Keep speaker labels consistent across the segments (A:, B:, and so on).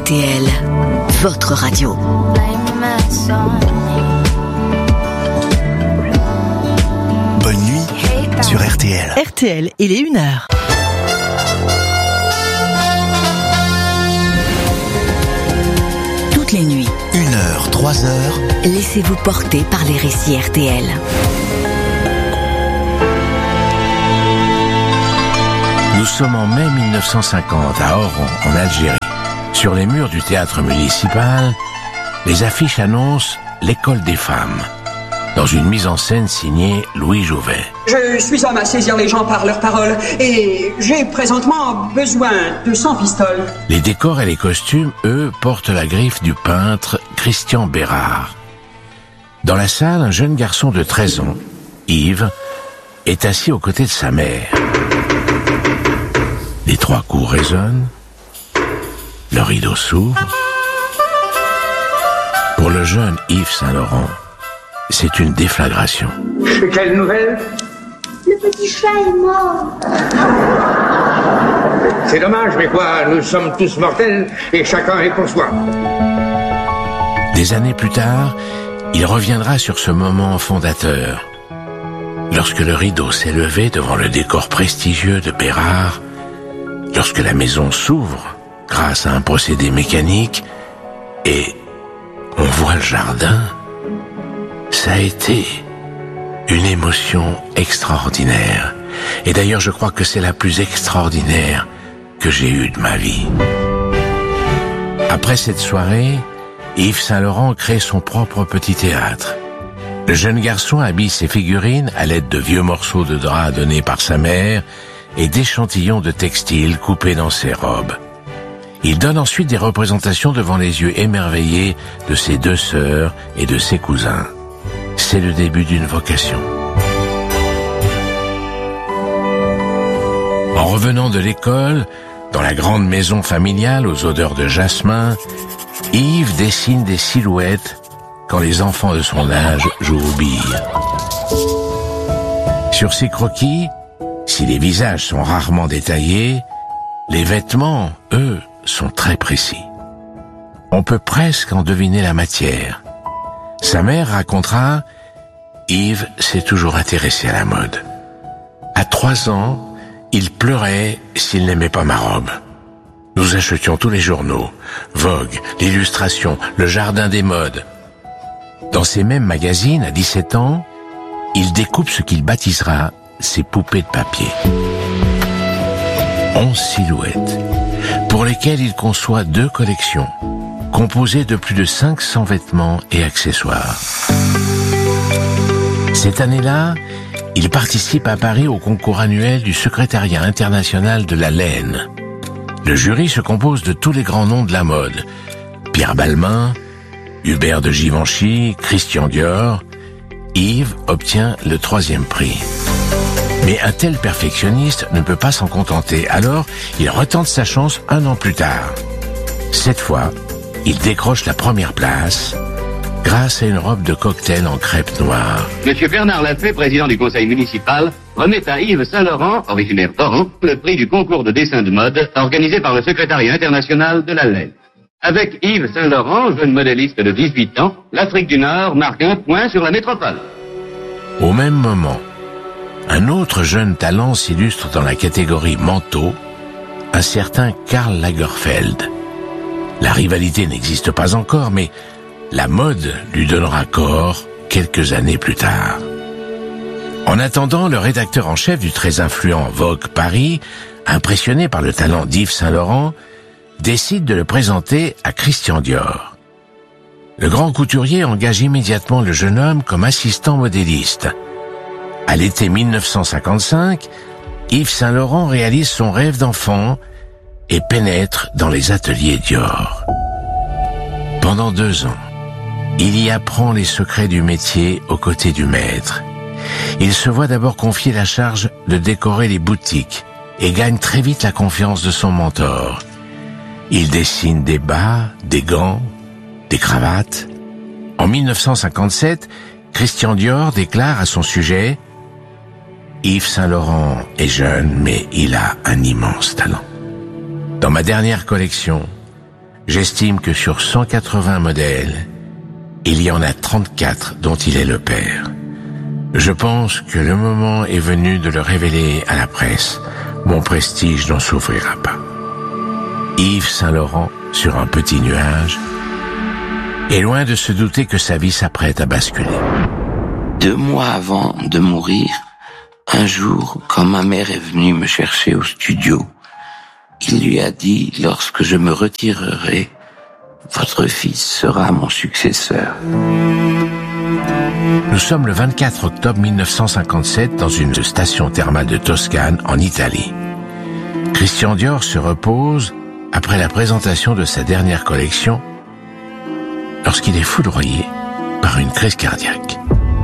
A: RTL, votre radio.
B: Bonne nuit sur RTL.
C: RTL, il est 1h.
A: Toutes les nuits,
B: 1h, 3h.
A: laissez-vous porter par les récits RTL.
D: Nous sommes en mai 1950 à Oran, en Algérie. Sur les murs du théâtre municipal, les affiches annoncent l'école des femmes, dans une mise en scène signée Louis Jouvet.
E: Je suis homme à saisir les gens par leurs paroles et j'ai présentement besoin de 100 pistoles.
D: Les décors et les costumes, eux, portent la griffe du peintre Christian Bérard. Dans la salle, un jeune garçon de 13 ans, Yves, est assis aux côtés de sa mère. Les 3 coups résonnent, le rideau s'ouvre. Pour le jeune Yves Saint-Laurent, c'est une déflagration.
E: Quelle nouvelle?
F: Le petit chat est mort.
G: C'est dommage, mais quoi, nous sommes tous mortels et chacun est pour soi.
D: Des années plus tard, il reviendra sur ce moment fondateur. Lorsque le rideau s'est levé devant le décor prestigieux de Bérard, lorsque la maison s'ouvre grâce à un procédé mécanique et on voit le jardin, ça a été une émotion extraordinaire. Et d'ailleurs, je crois que c'est la plus extraordinaire que j'ai eue de ma vie. Après cette soirée, Yves Saint-Laurent crée son propre petit théâtre. Le jeune garçon habille ses figurines à l'aide de vieux morceaux de drap donnés par sa mère et d'échantillons de textiles coupés dans ses robes. Il donne ensuite des représentations devant les yeux émerveillés de ses 2 sœurs et de ses cousins. C'est le début d'une vocation. En revenant de l'école, dans la grande maison familiale aux odeurs de jasmin, Yves dessine des silhouettes quand les enfants de son âge jouent aux billes. Sur ces croquis, si les visages sont rarement détaillés, les vêtements, eux, sont très précis. On peut presque en deviner la matière. Sa mère racontera, Yves s'est toujours intéressé à la mode. À 3 ans, il pleurait s'il n'aimait pas ma robe. Nous achetions tous les journaux, Vogue, l'Illustration, le Jardin des modes. Dans ces mêmes magazines, à 17 ans, il découpe ce qu'il baptisera ses poupées de papier. 11 silhouettes, pour lesquelles il conçoit 2 collections, composées de plus de 500 vêtements et accessoires. Cette année-là, il participe à Paris au concours annuel du secrétariat international de la laine. Le jury se compose de tous les grands noms de la mode. Pierre Balmain, Hubert de Givenchy, Christian Dior. Yves obtient le 3e prix. Mais un tel perfectionniste ne peut pas s'en contenter, alors il retente sa chance 1 an plus tard. Cette fois, il décroche la 1re place grâce à une robe de cocktail en crêpe noire.
H: Monsieur Bernard Lafay, président du conseil municipal, remet à Yves Saint-Laurent, originaire d'Oran, le prix du concours de dessin de mode organisé par le secrétariat international de la laine. Avec Yves Saint-Laurent, jeune modéliste de 18 ans, l'Afrique du Nord marque un point sur la métropole.
D: Au même moment, un autre jeune talent s'illustre dans la catégorie manteau, un certain Karl Lagerfeld. La rivalité n'existe pas encore, mais la mode lui donnera corps quelques années plus tard. En attendant, le rédacteur en chef du très influent Vogue Paris, impressionné par le talent d'Yves Saint-Laurent, décide de le présenter à Christian Dior. Le grand couturier engage immédiatement le jeune homme comme assistant modéliste. À l'été 1955, Yves Saint-Laurent réalise son rêve d'enfant et pénètre dans les ateliers Dior. Pendant 2 ans, il y apprend les secrets du métier aux côtés du maître. Il se voit d'abord confier la charge de décorer les boutiques et gagne très vite la confiance de son mentor. Il dessine des bas, des gants, des cravates. En 1957, Christian Dior déclare à son sujet « Yves Saint-Laurent est jeune, mais il a un immense talent. Dans ma dernière collection, J'estime que sur 180 modèles, il y en a 34 dont il est le père. Je pense que le moment est venu de le révéler à la presse. Mon prestige n'en souffrira pas. Yves Saint-Laurent, sur un petit nuage, est loin de se douter que sa vie s'apprête à basculer.
C: 2 mois avant de mourir, un jour, quand ma mère est venue me chercher au studio, il lui a dit, lorsque je me retirerai, votre fils sera mon successeur.
D: Nous sommes le 24 octobre 1957 dans une station thermale de Toscane, en Italie. Christian Dior se repose après la présentation de sa dernière collection lorsqu'il est foudroyé par une crise cardiaque.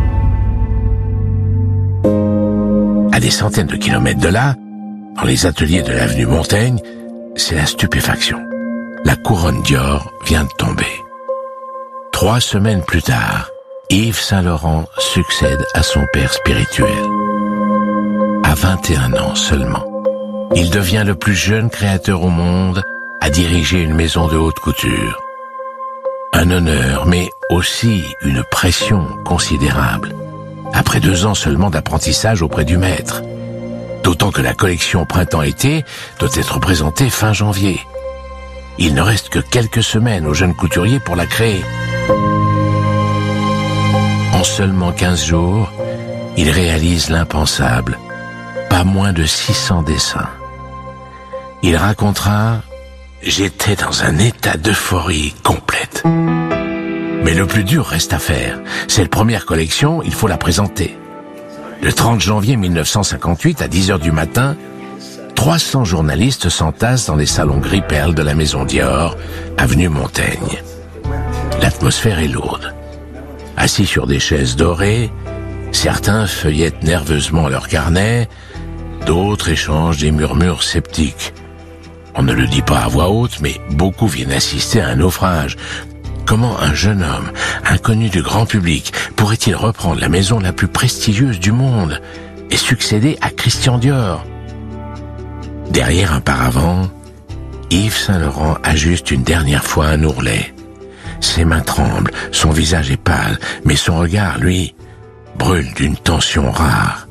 D: À des centaines de kilomètres de là, dans les ateliers de l'avenue Montaigne, c'est la stupéfaction. La couronne Dior vient de tomber. 3 semaines plus tard, Yves Saint-Laurent succède à son père spirituel. À 21 ans seulement, il devient le plus jeune créateur au monde à diriger une maison de haute couture. Un honneur, mais aussi une pression considérable, après 2 ans seulement d'apprentissage auprès du maître. D'autant que la collection printemps-été doit être présentée fin janvier. Il ne reste que quelques semaines au jeune couturier pour la créer. En seulement 15 jours, il réalise l'impensable, pas moins de 600 dessins. Il racontera « J'étais dans un état d'euphorie complète ». Mais le plus dur reste à faire. Cette première collection, il faut la présenter. Le 30 janvier 1958, à 10h du matin, 300 journalistes s'entassent dans les salons gris-perle de la maison Dior, avenue Montaigne. L'atmosphère est lourde. Assis sur des chaises dorées, certains feuillettent nerveusement leurs carnets, d'autres échangent des murmures sceptiques. On ne le dit pas à voix haute, mais beaucoup viennent assister à un naufrage. Comment un jeune homme, inconnu du grand public, pourrait-il reprendre la maison la plus prestigieuse du monde et succéder à Christian Dior? Derrière un paravent, Yves Saint-Laurent ajuste une dernière fois un ourlet. Ses mains tremblent, son visage est pâle, mais son regard, lui, brûle d'une tension rare.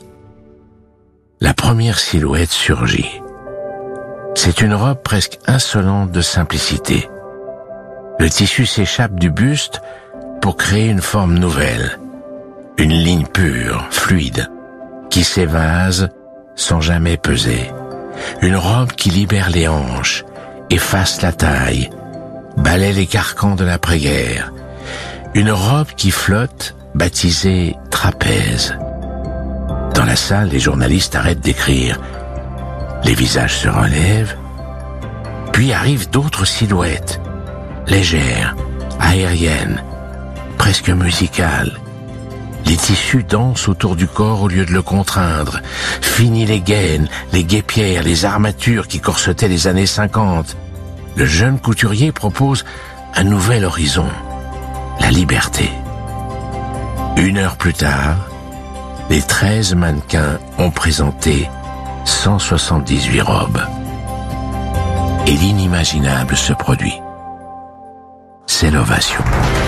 D: La première silhouette surgit. C'est une robe presque insolente de simplicité. Le tissu s'échappe du buste pour créer une forme nouvelle, une ligne pure, fluide, qui s'évase sans jamais peser. Une robe qui libère les hanches, efface la taille, balaie les carcans de l'après-guerre. Une robe qui flotte, baptisée trapèze. Dans la salle, les journalistes arrêtent d'écrire. Les visages se relèvent, puis arrivent d'autres silhouettes, légères, aériennes, presque musicales. Les tissus dansent autour du corps au lieu de le contraindre. Fini les gaines, les guêpières, les armatures qui corsetaient les années 50. Le jeune couturier propose un nouvel horizon, la liberté. 1 heure plus tard, les 13 mannequins ont présenté 178 robes. Et l'inimaginable se produit. C'est l'ovation.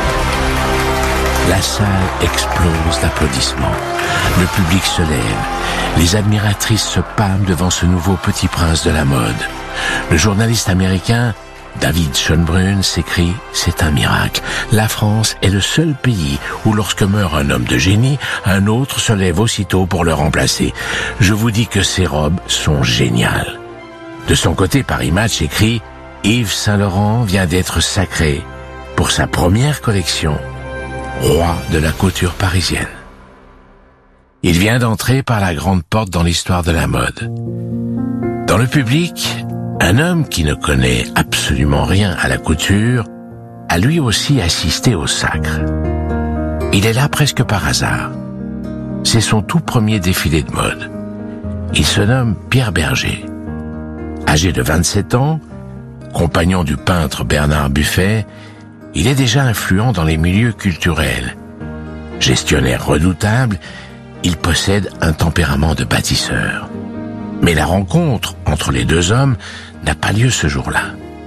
D: La salle explose d'applaudissements. Le public se lève. Les admiratrices se pâment devant ce nouveau petit prince de la mode. Le journaliste américain David Schonbrun s'écrie « C'est un miracle. La France est le seul pays où lorsque meurt un homme de génie, un autre se lève aussitôt pour le remplacer. Je vous dis que ces robes sont géniales. » De son côté, Paris Match écrit « Yves Saint-Laurent vient d'être sacré pour sa première collection, roi de la couture parisienne. » Il vient d'entrer par la grande porte dans l'histoire de la mode. Dans le public, un homme qui ne connaît absolument rien à la couture a lui aussi assisté au sacre. Il est là presque par hasard. C'est son tout premier défilé de mode. Il se nomme Pierre Berger. Âgé de 27 ans, compagnon du peintre Bernard Buffet, il est déjà influent dans les milieux culturels. Gestionnaire redoutable, il possède un tempérament de bâtisseur. Mais la rencontre entre les deux hommes n'a pas lieu ce jour-là.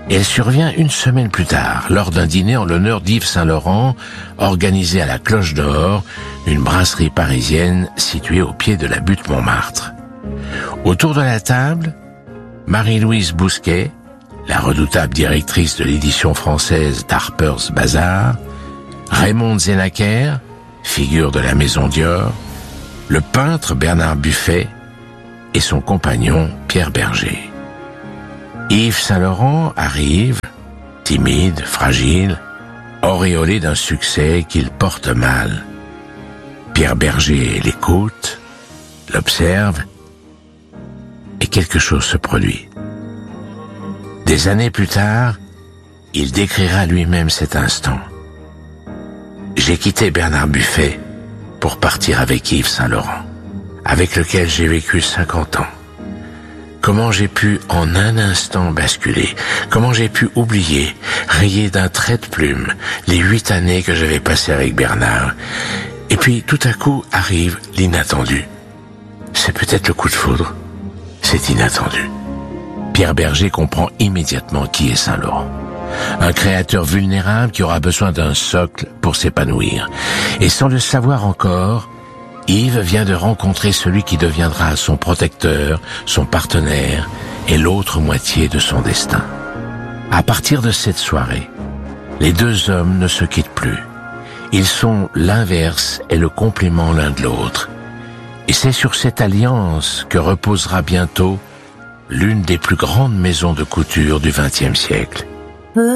D: Et elle survient une semaine plus tard, lors d'un dîner en l'honneur d'Yves Saint-Laurent, organisé à la Cloche d'Or, une brasserie parisienne située au pied de la butte Montmartre. Autour de la table, Marie-Louise Bousquet, la redoutable directrice de l'édition française d'Harper's Bazaar, Raymond Zenacker, figure de la maison Dior, le peintre Bernard Buffet et son compagnon Pierre Berger. Yves Saint-Laurent arrive, timide, fragile, auréolé d'un succès qu'il porte mal. Pierre Berger l'écoute, l'observe, et quelque chose se produit. Des années plus tard, il décrira lui-même cet instant. J'ai quitté Bernard Buffet pour partir avec Yves Saint-Laurent, avec lequel j'ai vécu 50 ans. Comment j'ai pu en un instant basculer, comment j'ai pu oublier, rayer d'un trait de plume, les 8 années que j'avais passées avec Bernard. Et puis tout à coup arrive l'inattendu. C'est peut-être le coup de foudre, c'est inattendu. Pierre Berger comprend immédiatement qui est Saint-Laurent. Un créateur vulnérable qui aura besoin d'un socle pour s'épanouir. Et sans le savoir encore, Yves vient de rencontrer celui qui deviendra son protecteur, son partenaire et l'autre moitié de son destin. À partir de cette soirée, les deux hommes ne se quittent plus. Ils sont l'inverse et le complément l'un de l'autre. Et c'est sur cette alliance que reposera bientôt l'une des plus grandes maisons de couture du XXe siècle.